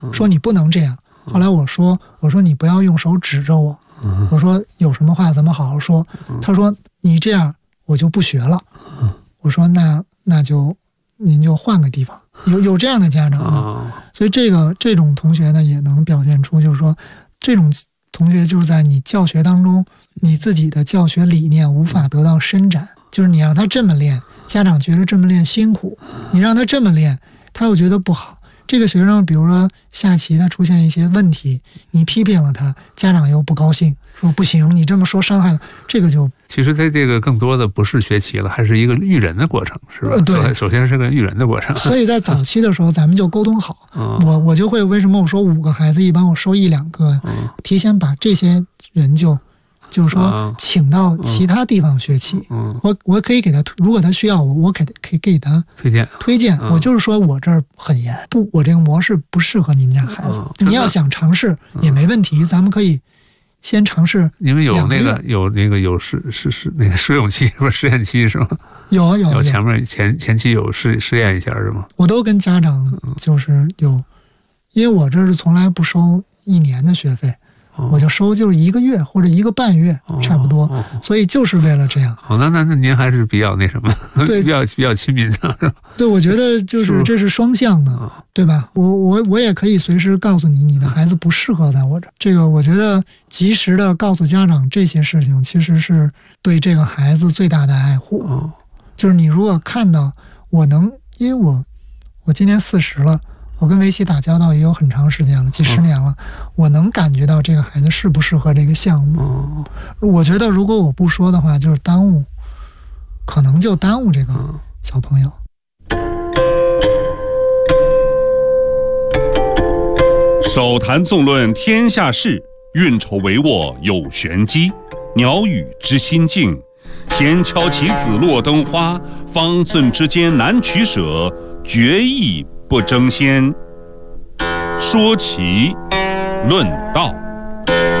说你不能这样。后来我说你不要用手指着我，我说有什么话咱们好好说。他说你这样我就不学了。我说那就您就换个地方。有这样的家长呢，所以这种同学呢也能表现出，就是说这种同学就是在你教学当中，你自己的教学理念无法得到伸展，就是你让他这么练，家长觉得这么练辛苦，你让他这么练，他又觉得不好。这个学生比如说下棋他出现一些问题，你批评了他，家长又不高兴，说不行，你这么说伤害了，这个就其实在这个更多的不是学棋了，还是一个育人的过程，是吧？ 对， 首先是个育人的过程。 所以在早期的时候咱们就沟通好，我就会，为什么我说5个孩子一般我收1-2个，提前把这些人就是说请到其他地方学棋，我可以给他，如果他需要我可以给他推荐。我就是说我这儿很严，不，我这个模式不适合你们家孩子，你要想尝试也没问题，咱们可以先尝试。 你们有试用期是吧？实验期是吗？有前面前期有试验一下是吗？ 我都跟家长就是有，因为我这是从来不收1年的学费。我就收就是1个月或者1个半月，差不多，所以就是为了这样。 那您还是比较那什么， 对， 比较亲民的。 对，我觉得就是这是双向的，对吧？我也可以随时告诉你的孩子不适合在我这。这个我觉得及时的告诉家长这些事情，其实是对这个孩子最大的爱护。就是你如果看到因为我今年40了。我跟围棋打交道也有很长时间了，几十年了，我能感觉到这个孩子适不适合这个项目。我觉得如果我不说的话，就是可能就耽误这个小朋友。 手谈纵论天下事，运筹帷幄有玄机。鸟语知心境，闲敲棋子落灯花，方寸之间难取舍，决意不争先。说棋论道。